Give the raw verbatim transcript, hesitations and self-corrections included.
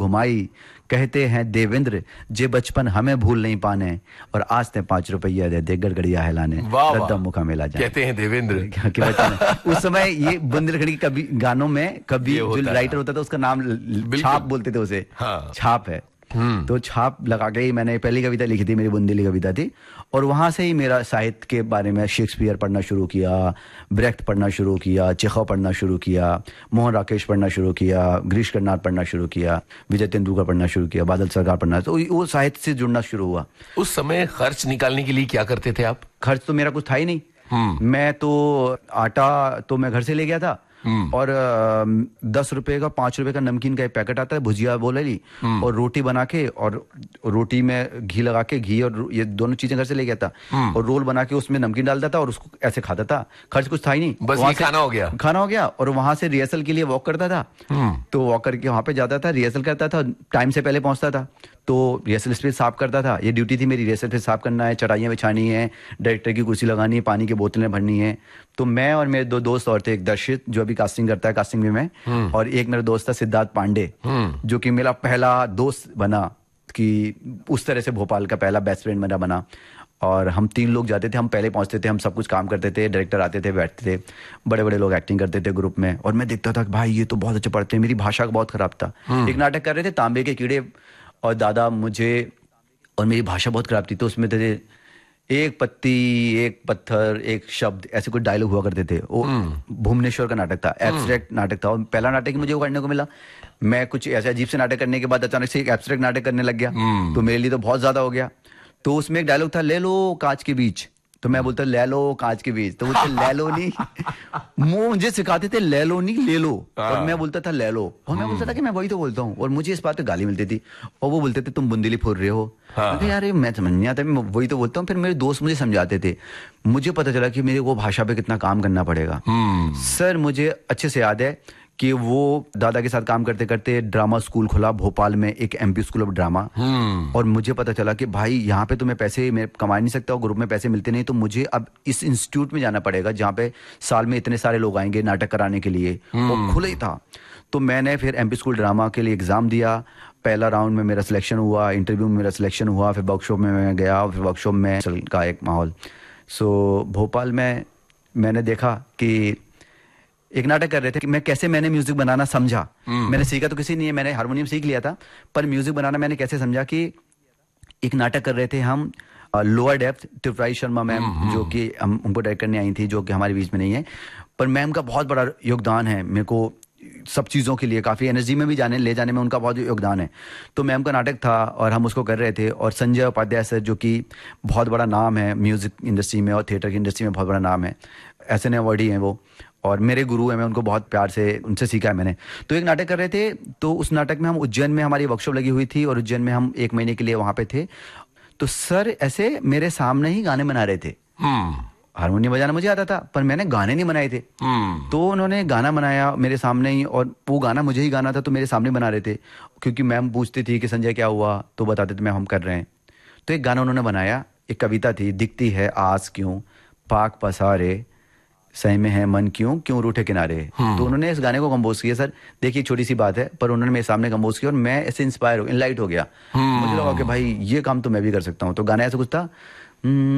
घुमाई, कहते हैं देवेंद्र जे बचपन हमें भूल नहीं पाने, और आज ते पांच रुपया दे दे गड़गड़िया हिलाने, रद्दा मुखा मेला जाए। कहते हैं देवेंद्र कि बचपन उस समय ये बुंदेलखंड की कभी गानों में कभी जो राइटर होता था उसका नाम छाप बोलते थे उसे। हाँ। छाप है, तो छाप लगा के ही मैंने पहली कविता लिखी थी, मेरी बुंदेली कविता थी, और वहां से ही मेरा साहित्य के बारे में शेक्सपियर पढ़ना शुरू किया, ब्रेख्त पढ़ना शुरू किया, चेखव पढ़ना शुरू किया, मोहन राकेश पढ़ना शुरू किया, गिरीश कर्नाड पढ़ना शुरू किया, विजय तेंदुलकर पढ़ना शुरू किया, बादल सरकार पढ़ना, तो वो साहित्य से जुड़ना शुरू हुआ। उस समय खर्च निकालने के लिए क्या करते थे आप? खर्च तो मेरा कुछ था ही नहीं। मैं तो आटा तो मैं घर से ले गया था, और दस रुपए का पांच रुपए का नमकीन का एक पैकेट आता है, भुजिया बोले ली, और रोटी बना के, और रोटी में घी लगा के, घी और ये दोनों चीजें घर से ले गया था, और रोल बना के उसमें नमकीन डालता था और उसको ऐसे खाता था। खर्च कुछ था ही नहीं, बस ये खाना हो गया खाना हो गया। और वहां से रिहर्सल के लिए वॉक करता था, तो वॉक करके वहां पे जाता था, रिहर्सल करता था, टाइम से पहले पहुंचता था, तो रिहर्सल स्पेस साफ करता था। ये ड्यूटी थी मेरी, रिहर्सल स्पेस साफ करना है, चटाइयाँ बिछानी है, डायरेक्टर की कुर्सी लगानी है, पानी की बोतलें भरनी है। तो मैं और मेरे दो दोस्त और थे, एक दर्शित जो अभी कास्टिंग करता है, कास्टिंग में मैं, और एक मेरा दोस्त था सिद्धार्थ पांडे, जो कि मेरा पहला दोस्त बना, कि उस तरह से भोपाल का पहला बेस्ट फ्रेंड मेरा बना। और हम तीन लोग जाते थे, हम पहले पहुंचते थे, हम सब कुछ काम करते थे, डायरेक्टर आते थे, बैठते थे, बड़े बड़े लोग एक्टिंग करते थे ग्रुप में, और मैं देखता था कि भाई ये तो बहुत अच्छे पढ़ते हैं। मेरी भाषा बहुत खराब था। एक नाटक कर रहे थे तांबे के कीड़े, और दादा मुझे, और मेरी भाषा बहुत खराब थी, तो उसमें थे एक पत्ती, एक पत्थर, एक शब्द, ऐसे कुछ डायलॉग हुआ करते थे। वो भुवनेश्वर का नाटक था, एब्स्ट्रैक्ट नाटक था, और पहला नाटक ही मुझे वो करने को मिला। मैं कुछ ऐसे अजीब से नाटक करने के बाद अचानक से एक एब्स्ट्रैक्ट नाटक करने लग गया, तो मेरे लिए तो बहुत ज्यादा हो गया। तो उसमें एक डायलॉग था, ले लो कांच के बीच, तो मैं बोलता ले लो कांच के बीच, तो बोलते ले लो नहीं, वो मुझे सिखाते थे ले लो नहीं ले लो, और मैं बोलता था ले लो, और मैं बोलता था कि मैं वही तो बोलता हूँ, और मुझे इस बात पे गाली मिलती थी, और वो बोलते थे तुम बुंदेली फोड़ रहे हो। हाँ। यार ये मैं समझ नहीं आता, मैं वही तो बोलता हूँ। फिर मेरे दोस्त मुझे समझाते थे, मुझे पता चला कि मेरे को भाषा पे कितना काम करना पड़ेगा। सर मुझे अच्छे से याद है कि वो दादा के साथ काम करते करते ड्रामा स्कूल खुला भोपाल में, एक एमपी स्कूल ऑफ ड्रामा, और मुझे पता चला कि भाई यहाँ पे तो मैं पैसे मैं कमा नहीं सकता, और ग्रुप में पैसे मिलते नहीं, तो मुझे अब इस इंस्टीट्यूट में जाना पड़ेगा जहाँ पे साल में इतने सारे लोग आएंगे नाटक कराने के लिए। वो खुला ही था। तो मैंने फिर एमपी स्कूल ड्रामा के लिए एग्जाम दिया, पहला राउंड में मेरा सिलेक्शन हुआ, इंटरव्यू में मेरा सिलेक्शन हुआ, फिर वर्कशॉप में मैं गया, फिर वर्कशॉप में का एक माहौल। सो भोपाल में मैंने देखा कि एक नाटक कर रहे थे कि मैं कैसे मैंने म्यूजिक बनाना समझा। मैंने सीखा तो किसी नहीं है, मैंने हारमोनियम सीख लिया था, पर म्यूजिक बनाना मैंने कैसे समझा कि एक नाटक कर रहे थे हम, lower depth, Tripurari Sharma ma'am, जो कि हम उनको डायरेक्ट करने आई थी, जो कि हमारे बीच में नहीं है, पर मैम का बहुत बड़ा योगदान है मेरे को सब चीज़ों के लिए, काफ़ी एनर्जी में भी जाने ले जाने में उनका बहुत योगदान है। तो मैम का नाटक था और हम उसको कर रहे थे, और संजय उपाध्याय सर जो कि बहुत बड़ा नाम है म्यूज़िक इंडस्ट्री में और थिएटर की इंडस्ट्री में, बहुत बड़ा नाम है, एस एन अवार्डी हैं वो, और मेरे गुरु हैं, मैं उनको बहुत प्यार से उनसे सीखा है मैंने। तो एक नाटक कर रहे थे, तो उस नाटक में हम उज्जैन में, हमारी वर्कशॉप लगी हुई थी, और उज्जैन में हम एक महीने के लिए वहाँ पे थे। तो सर ऐसे मेरे सामने ही गाने बना रहे थे। हारमोनियम बजाना मुझे आता था, पर मैंने गाने नहीं बनाए थे। तो उन्होंने गाना बनाया मेरे सामने ही, और वो गाना मुझे ही गाना था, तो मेरे सामने बना रहे थे, क्योंकि मैम पूछती थी कि संजय क्या हुआ, तो बताते थे मैम हम कर रहे हैं। तो एक गाना उन्होंने बनाया, एक कविता थी, दिखती है आस क्यों पाक पसारे, सही में है मन क्यों क्यों रूठे किनारे। तो उन्होंने इस गाने को कंपोज किया। सर देखिए छोटी सी बात है, पर उन्होंने मेरे सामने कंपोज किया, और मैं ऐसे इंस्पायर हो, इनलाइट हो गया। मुझे लगा कि भाई ये काम तो मैं भी कर सकता हूँ। तो गाना ऐसा कुछ था,